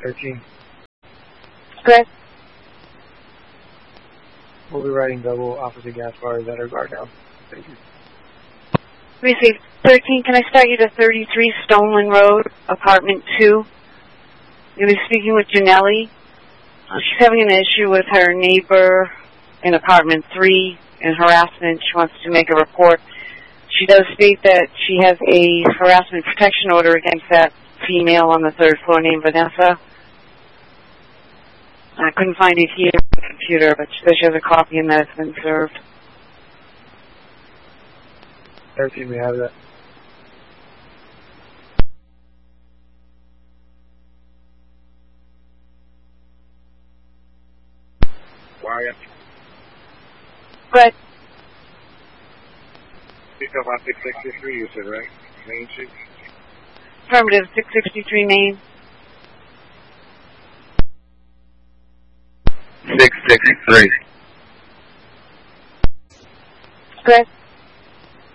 13. Good. We'll be riding double opposite gas bars at our guard down. Thank you. Receive 13. Can I start you to 33 Stoneman Road, apartment 2? You'll be speaking with Janelli. She's having an issue with her neighbor in apartment 3 in harassment. She wants to make a report. She does state that she has a harassment protection order against that female on the 3rd floor named Vanessa. I couldn't find it here on the computer, but she says she has a copy and that it's been served. 13, we have that. Wyatt. Good. Pick up on 663, you said, right? Main Street? Affirmative, 663 Main. 663. Good.